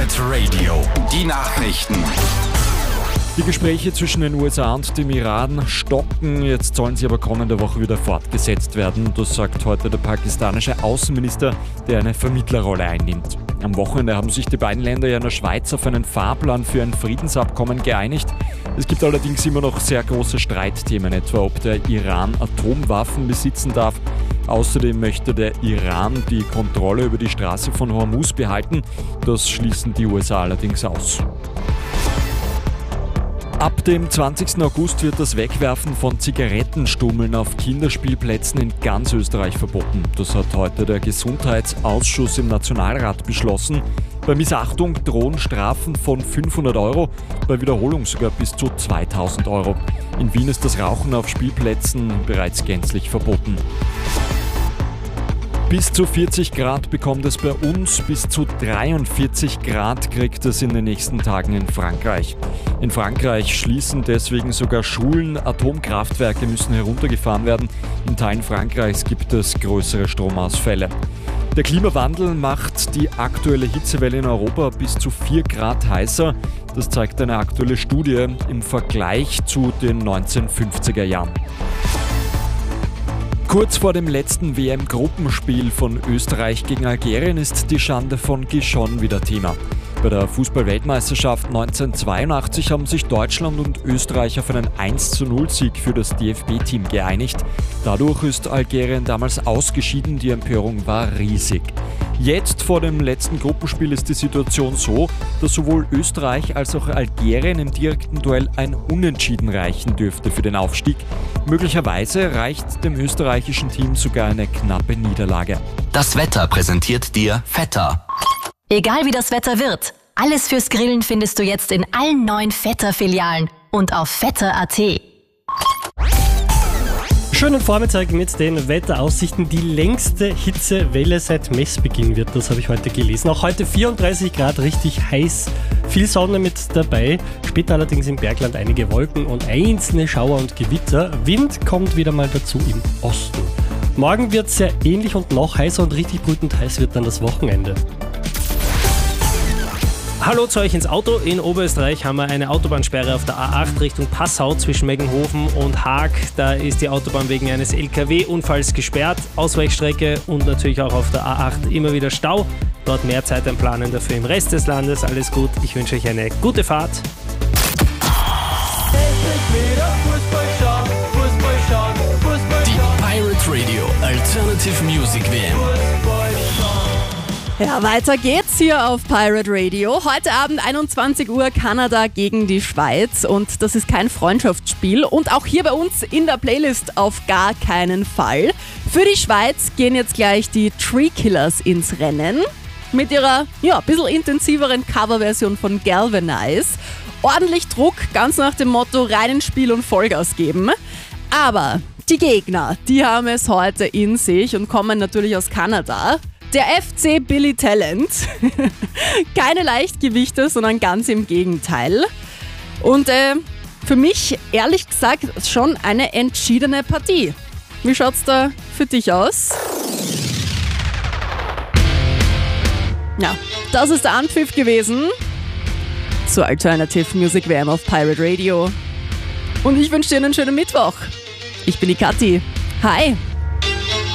Pirate Radio. Die Nachrichten. Die Gespräche zwischen den USA und dem Iran stocken, jetzt sollen sie aber kommende Woche wieder fortgesetzt werden. Das sagt heute der pakistanische Außenminister, der eine Vermittlerrolle einnimmt. Am Wochenende haben sich die beiden Länder ja in der Schweiz auf einen Fahrplan für ein Friedensabkommen geeinigt. Es gibt allerdings immer noch sehr große Streitthemen, etwa ob der Iran Atomwaffen besitzen darf. Außerdem möchte der Iran die Kontrolle über die Straße von Hormuz behalten. Das schließen die USA allerdings aus. Ab dem 20. August wird das Wegwerfen von Zigarettenstummeln auf Kinderspielplätzen in ganz Österreich verboten. Das hat heute der Gesundheitsausschuss im Nationalrat beschlossen. Bei Missachtung drohen Strafen von 500 €, bei Wiederholung sogar bis zu 2000 €. In Wien ist das Rauchen auf Spielplätzen bereits gänzlich verboten. Bis zu 40 Grad bekommt es bei uns, bis zu 43 Grad kriegt es in den nächsten Tagen in Frankreich. In Frankreich schließen deswegen sogar Schulen, Atomkraftwerke müssen heruntergefahren werden. In Teilen Frankreichs gibt es größere Stromausfälle. Der Klimawandel macht die aktuelle Hitzewelle in Europa bis zu 4 Grad heißer. Das zeigt eine aktuelle Studie im Vergleich zu den 1950er Jahren. Kurz vor dem letzten WM-Gruppenspiel von Österreich gegen Algerien ist die Schande von Gijón wieder Thema. Bei der Fußball-Weltmeisterschaft 1982 haben sich Deutschland und Österreich auf einen 1:0-Sieg für das DFB-Team geeinigt. Dadurch ist Algerien damals ausgeschieden, die Empörung war riesig. Jetzt vor dem letzten Gruppenspiel ist die Situation so, dass sowohl Österreich als auch Algerien im direkten Duell ein Unentschieden reichen dürfte für den Aufstieg. Möglicherweise reicht dem österreichischen Team sogar eine knappe Niederlage. Das Wetter präsentiert dir Vetter. Egal wie das Wetter wird, alles fürs Grillen findest du jetzt in allen 9 Vetter-Filialen und auf vetter.at. Schönen Vormittag mit den Wetteraussichten. Die längste Hitzewelle seit Messbeginn wird, das habe ich heute gelesen. Auch heute 34 Grad, richtig heiß, viel Sonne mit dabei. Später allerdings im Bergland einige Wolken und einzelne Schauer und Gewitter. Wind kommt wieder mal dazu im Osten. Morgen wird es sehr ähnlich und noch heißer und richtig brütend heiß wird dann das Wochenende. Hallo zu euch ins Auto. In Oberösterreich haben wir eine Autobahnsperre auf der A8 Richtung Passau zwischen Meggenhofen und Haag. Da ist die Autobahn wegen eines LKW-Unfalls gesperrt. Ausweichstrecke und natürlich auch auf der A8 immer wieder Stau. Dort mehr Zeit einplanen, dafür im Rest des Landes. Alles gut. Ich wünsche euch eine gute Fahrt. Die Pirate Radio Alternative Music WM. Ja, weiter geht's hier auf Pirate Radio. Heute Abend 21 Uhr Kanada gegen die Schweiz und das ist kein Freundschaftsspiel und auch hier bei uns in der Playlist auf gar keinen Fall. Für die Schweiz gehen jetzt gleich die Tree Killers ins Rennen mit ihrer ein bisschen intensiveren Coverversion von Galvanize. Ordentlich Druck, ganz nach dem Motto rein ins Spiel und Vollgas geben. Aber die Gegner, die haben es heute in sich und kommen natürlich aus Kanada. Der FC Billy Talent. Keine Leichtgewichte, sondern ganz im Gegenteil. Und für mich, ehrlich gesagt, schon eine entschiedene Partie. Wie schaut's da für dich aus? Ja, das ist der Anpfiff gewesen zur Alternative Music WM auf Pirate Radio. Und ich wünsche dir einen schönen Mittwoch. Ich bin die Kathi. Hi.